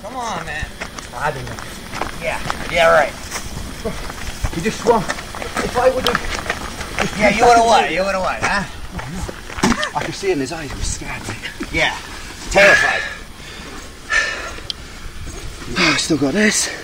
Come on, man. I don't know. Yeah, right. You just swung. If I would have... Yeah, you would have what? You would have what, huh? I could see it in his eyes. He was scared. Yeah. Terrified. Oh, I still got this.